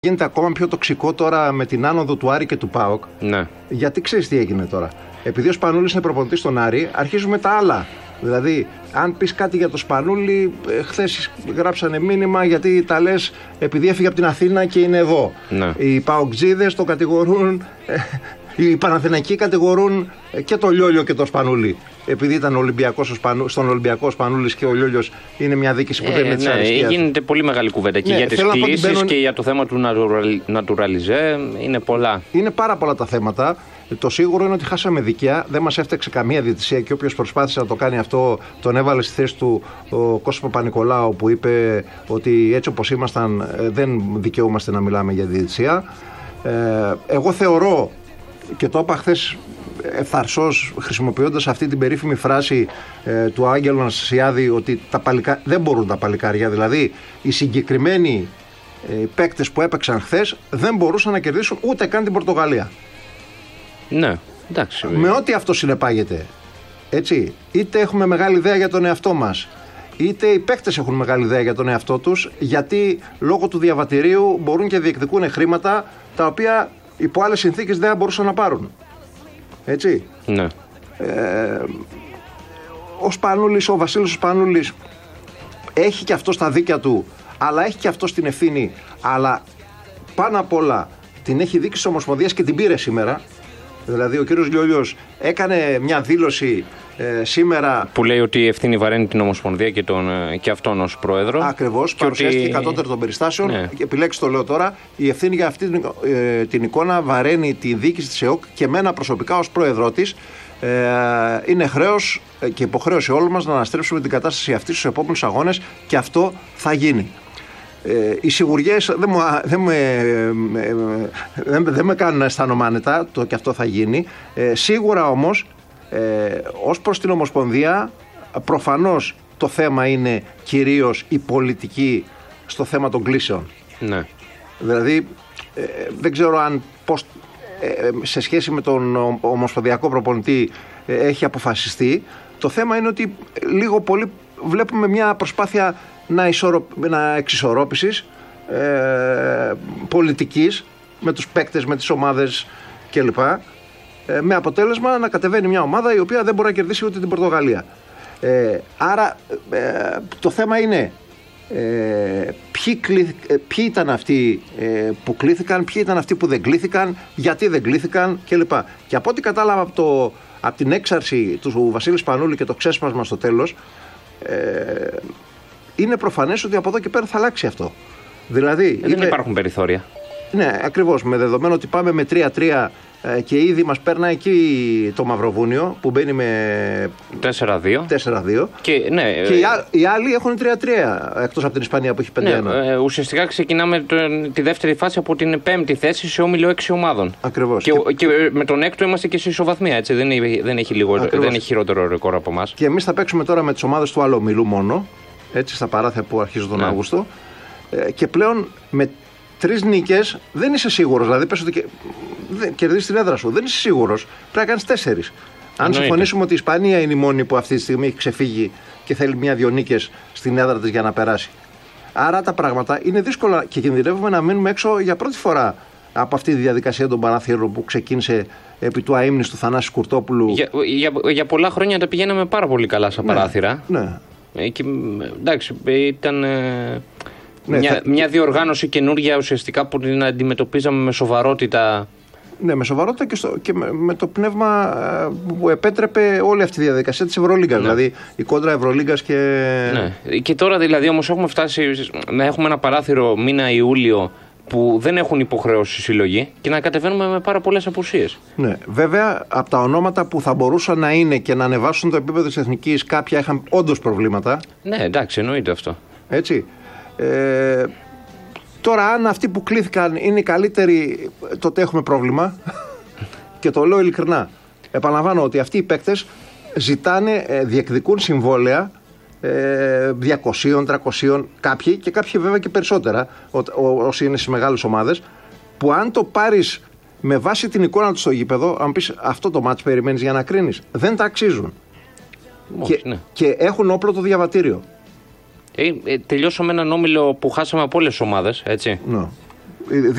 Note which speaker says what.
Speaker 1: Γίνεται ακόμα πιο τοξικό τώρα με την άνοδο του Άρη και του ΠΑΟΚ.
Speaker 2: Ναι.
Speaker 1: Γιατί ξέρεις τι έγινε τώρα. Επειδή ο Σπανούλης είναι προπονητής στον Άρη, αρχίζουμε τα άλλα. Δηλαδή, αν πεις κάτι για το Σπανούλη, χθες γράψανε μήνυμα γιατί τα λες επειδή έφυγε από την Αθήνα και είναι εδώ.
Speaker 2: Ναι.
Speaker 1: Οι ΠΑΟΚτζίδες το κατηγορούν, οι Παναθηναϊκοί κατηγορούν και το Λιόλιο και το Σπανούλη. Επειδή ήταν στον Ολυμπιακό Σπανούλης και ο Λιόλιος είναι μια δίκηση που δεν είναι της αριστείας.
Speaker 2: Γίνεται πολύ μεγάλη κουβέντα και για τις κλήσεις και για το θέμα του Νατουραλιζέ. Είναι πολλά.
Speaker 1: Είναι πάρα πολλά τα θέματα. Το σίγουρο είναι ότι χάσαμε δικαία, δεν μας έφταξε καμία διαιτησία και όποιος προσπάθησε να το κάνει αυτό τον έβαλε στη θέση του ο Κώστας Παπα-Νικολάου, που είπε ότι έτσι όπως ήμασταν δεν δικαιούμαστε να μιλάμε για διαιτησία. Εγώ θεωρώ, και το είπα χθες ευθαρσώς χρησιμοποιώντας αυτή την περίφημη φράση του Άγγελου Αναστασιάδη, ότι δεν μπορούν τα παλικάρια, δηλαδή οι συγκεκριμένοι παίκτες που έπαιξαν χθες δεν μπορούσαν να κερδίσουν ούτε καν την Πορτογαλία.
Speaker 2: Ναι, εντάξει.
Speaker 1: Με ό,τι αυτό συνεπάγεται. Έτσι, είτε έχουμε μεγάλη ιδέα για τον εαυτό μας, είτε οι παίκτες έχουν μεγάλη ιδέα για τον εαυτό τους, γιατί λόγω του διαβατηρίου μπορούν και διεκδικούν χρήματα τα οποία υπό άλλες συνθήκες δεν μπορούσαν να πάρουν. Έτσι.
Speaker 2: Ναι.
Speaker 1: Ο Σπανούλης, ο Βασίλης Σπανούλης έχει και αυτό στα δίκια του, αλλά έχει και αυτό την ευθύνη, αλλά πάνω απ' όλα την έχει δίκη της Ομοσπονδίας και την πήρε σήμερα. Δηλαδή ο κύριος Λιόλιος έκανε μια δήλωση σήμερα
Speaker 2: που λέει ότι η ευθύνη βαραίνει την Ομοσπονδία και αυτόν ως πρόεδρο.
Speaker 1: Ακριβώς, παρουσιάστηκε κατώτερο των περιστάσεων.
Speaker 2: Ναι.
Speaker 1: Επιλέξει το λέω τώρα. Η ευθύνη για αυτή την εικόνα βαραίνει τη διοίκηση της ΕΟΚ και εμένα προσωπικά ως πρόεδρό της. Είναι χρέος και υποχρέωση όλων μας να αναστρέψουμε την κατάσταση αυτή στους επόμενους αγώνες και αυτό θα γίνει. Οι σιγουριές δεν με κάνουν να αισθάνομαι άνετα, το και αυτό θα γίνει. Σίγουρα όμως, ως προς την Ομοσπονδία, προφανώς το θέμα είναι κυρίως η πολιτική στο θέμα των κλήσεων.
Speaker 2: Ναι.
Speaker 1: Δηλαδή, δεν ξέρω αν σε σχέση με τον ομοσπονδιακό προπονητή έχει αποφασιστεί. Το θέμα είναι ότι λίγο πολύ βλέπουμε μια προσπάθεια εξισορρόπησης πολιτικής με τους παίκτες, με τις ομάδες κλπ. Με αποτέλεσμα να κατεβαίνει μια ομάδα η οποία δεν μπορεί να κερδίσει ούτε την Πορτογαλία. Άρα το θέμα είναι ποιοι ήταν αυτοί που κλήθηκαν, ποιοι ήταν αυτοί που δεν κλήθηκαν, γιατί δεν κλήθηκαν κλπ. Και από ό,τι κατάλαβα από την έξαρση του Βασίλη Σπανούλη και το ξέσπασμα στο τέλος, είναι προφανές ότι από εδώ και πέρα θα αλλάξει αυτό. Δηλαδή,
Speaker 2: δεν υπάρχουν περιθώρια. Ναι,
Speaker 1: ακριβώς. Με δεδομένο ότι πάμε με 3-3 και ήδη μας περνάει εκεί το Μαυροβούνιο που μπαίνει με 4-2.
Speaker 2: Και, ναι,
Speaker 1: και οι άλλοι έχουν 3-3 εκτός από την Ισπανία που έχει 5-1.
Speaker 2: Ναι, ουσιαστικά ξεκινάμε τη δεύτερη φάση από την 5η θέση σε όμιλο 6 ομάδων.
Speaker 1: Ακριβώς.
Speaker 2: Και με τον έκτο είμαστε και σε ισοβαθμία. Έτσι. Δεν έχει χειρότερο ρεκόρ από εμάς.
Speaker 1: Και εμείς θα παίξουμε τώρα με τις ομάδες του άλλου ομιλού μόνο. Έτσι, στα παράθυρα που αρχίζουν τον Αύγουστο. Και πλέον με 3 νίκες δεν είσαι σίγουρος. Δηλαδή, πες ότι κερδίσεις την έδρα σου. Δεν είσαι σίγουρος. Πρέπει να κάνεις 4. Αν συμφωνήσουμε ότι η Ισπανία είναι η μόνη που αυτή τη στιγμή έχει ξεφύγει και θέλει 1-2 νίκες στην έδρα της για να περάσει. Άρα τα πράγματα είναι δύσκολα και κινδυνεύουμε να μείνουμε έξω για πρώτη φορά από αυτή τη διαδικασία των παραθύρων που ξεκίνησε επί του αείμνης του Θανάση Κουρτόπουλου.
Speaker 2: Για πολλά χρόνια τα πηγαίναμε πάρα πολύ καλά στα παράθυρα.
Speaker 1: Ναι.
Speaker 2: Και, εντάξει, ήταν μια διοργάνωση καινούργια ουσιαστικά που την αντιμετωπίζαμε με σοβαρότητα. Ναι, με σοβαρότητα και με το πνεύμα που επέτρεπε όλη αυτή η διαδικασία της Ευρωλίγκας. Ναι. Δηλαδή η κόντρα Ευρωλίγκας και. Ναι. Και τώρα δηλαδή όμως έχουμε φτάσει να έχουμε ένα παράθυρο μήνα Ιούλιο που δεν έχουν υποχρεώσει συλλογή και να κατεβαίνουμε με πάρα πολλές απουσίες. Ναι,
Speaker 1: βέβαια από τα ονόματα που θα μπορούσαν να είναι και να ανεβάσουν το επίπεδο της εθνικής, κάποια είχαν όντως προβλήματα.
Speaker 2: Ναι, εντάξει, εννοείται αυτό.
Speaker 1: Έτσι. Τώρα, αν αυτοί που κλήθηκαν είναι οι καλύτεροι, τότε έχουμε πρόβλημα. Και το λέω ειλικρινά. Επαναλαμβάνω ότι αυτοί οι παίκτες διεκδικούν συμβόλαια 200, 300, κάποιοι και κάποιοι βέβαια και περισσότερα, όσοι είναι στις μεγάλες ομάδες, που αν το πάρεις με βάση την εικόνα του στο γήπεδο, αν πεις αυτό το μάτς περιμένεις για να κρίνεις, δεν τα αξίζουν. Και έχουν όπλο το διαβατήριο.
Speaker 2: Τελειώσαμε έναν όμιλο που χάσαμε από όλες τις ομάδες, έτσι.
Speaker 1: Ναι.